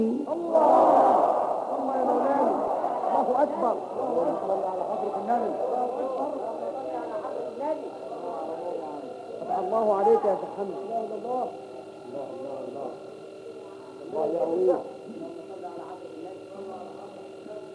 الله يا مولانا، الله اكبر. صلى على حضرة النبي. فتح الله عليك يا شيخ حمد. الله الله الله الله يا